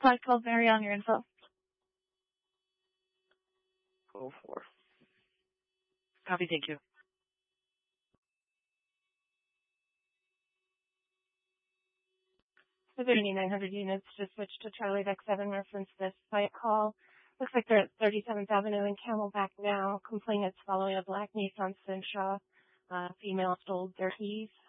Flight 12 Mary on your info. Go for. Copy, thank you. 900 units to switch to Charlie Deck 7, reference this flight call. Looks like they're at 37th Avenue in Camelback now. Complainants following a black Nissan Sentra. Female stole their keys.